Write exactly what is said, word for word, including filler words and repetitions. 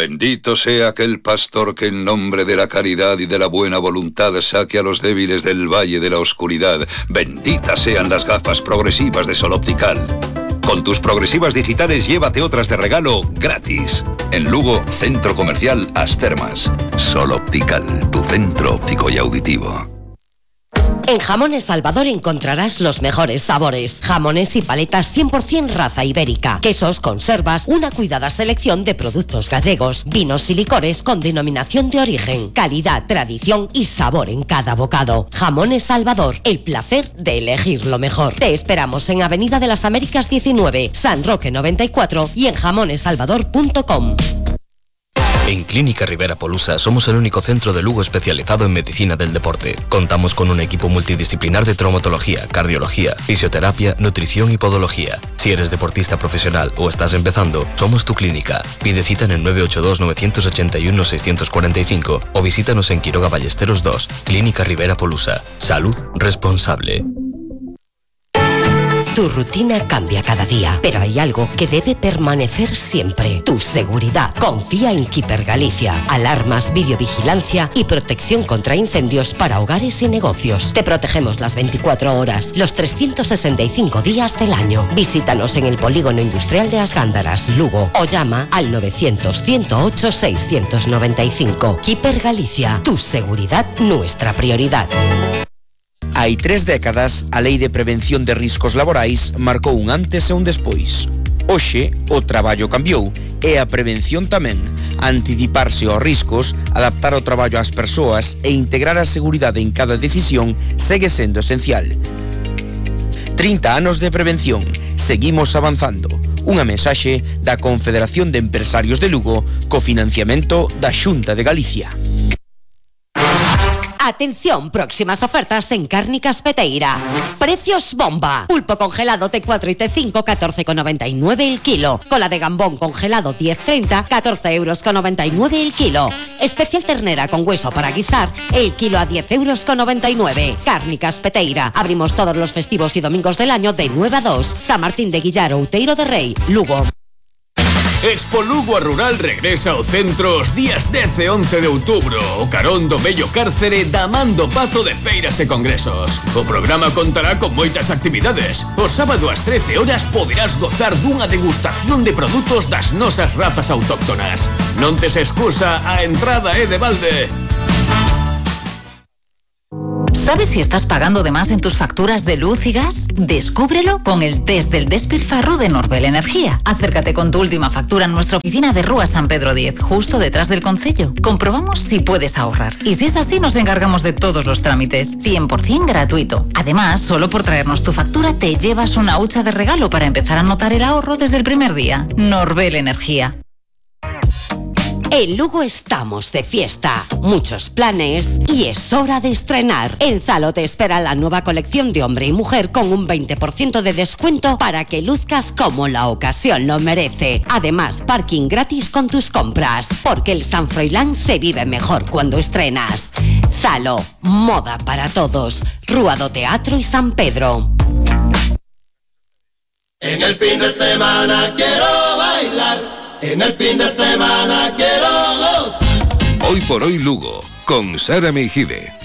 Bendito sea aquel pastor que en nombre de la caridad y de la buena voluntad saque a los débiles del valle de la oscuridad. Benditas sean las gafas progresivas de Sol Optical. Con tus progresivas digitales llévate otras de regalo gratis. En Lugo, Centro Comercial As Termas. Sol Optical, tu centro óptico y auditivo. En Jamones Salvador encontrarás los mejores sabores. Jamones y paletas cien por ciento raza ibérica. Quesos, conservas, una cuidada selección de productos gallegos. Vinos y licores con denominación de origen. Calidad, tradición y sabor en cada bocado. Jamones Salvador, el placer de elegir lo mejor. Te esperamos en Avenida de las Américas diecinueve, San Roque noventa y cuatro y en jamones salvador punto com. En Clínica Rivera Polusa somos el único centro de Lugo especializado en medicina del deporte. Contamos con un equipo multidisciplinar de traumatología, cardiología, fisioterapia, nutrición y podología. Si eres deportista profesional o estás empezando, somos tu clínica. Pide cita en el nueve ocho dos, nueve ocho uno, seis cuatro cinco o visítanos en Quiroga Ballesteros dos. Clínica Rivera Polusa. Salud responsable. Tu rutina cambia cada día, pero hay algo que debe permanecer siempre: tu seguridad. Confía en Keeper Galicia. Alarmas, videovigilancia y protección contra incendios para hogares y negocios. Te protegemos las veinticuatro horas, los trescientos sesenta y cinco días del año. Visítanos en el Polígono Industrial de As Gándaras, Lugo, o llama al novecientos, ciento ocho, seiscientos noventa y cinco. Keeper Galicia. Tu seguridad, nuestra prioridad. Hai tres décadas, a Lei de Prevención de Riscos Laborais marcou un antes e un despois. Hoxe, o traballo cambiou e a prevención tamén. Anticiparse aos riscos, adaptar o traballo ás persoas e integrar a seguridade en cada decisión segue sendo esencial. trinta anos de prevención. Seguimos avanzando. Unha mensaxe da Confederación de Empresarios de Lugo co financiamento da Xunta de Galicia. Atención, próximas ofertas en Cárnicas Peteira. Precios bomba. Pulpo congelado T cuatro y T cinco, catorce con noventa y nueve el kilo. Cola de gambón congelado diez treinta, catorce euros con noventa y nueve el kilo. Especial ternera con hueso para guisar, el kilo a diez euros con noventa y nueve. Cárnicas Peteira. Abrimos todos los festivos y domingos del año de nueve a dos. San Martín de Guillar, Outeiro de Rei, Lugo. Expo Lugo a Rural regresa ao centro os días dez e once de outubro. O carón do bello cárcere da man do Pazo de Feiras e Congresos. O programa contará con moitas actividades. O sábado ás trece horas poderás gozar dunha degustación de produtos das nosas razas autóctonas. Non tes excusa, a entrada é de balde. ¿Sabes si estás pagando de más en tus facturas de luz y gas? Descúbrelo con el test del despilfarro de Norbel Energía. Acércate con tu última factura en nuestra oficina de Rúa San Pedro diez, justo detrás del concello. Comprobamos si puedes ahorrar. Y si es así, nos encargamos de todos los trámites. cien por ciento gratuito. Además, solo por traernos tu factura te llevas una hucha de regalo para empezar a notar el ahorro desde el primer día. Norbel Energía. En Lugo estamos de fiesta, muchos planes y es hora de estrenar. En Zalo te espera la nueva colección de hombre y mujer con un veinte por ciento de descuento para que luzcas como la ocasión lo merece. Además, parking gratis con tus compras, porque el San Froilán se vive mejor cuando estrenas. Zalo, moda para todos. Rúa do Teatro y San Pedro. En el fin de semana quiero bailar. En el fin de semana quiero gozar. Hoy por hoy Lugo, con Sara Meijide.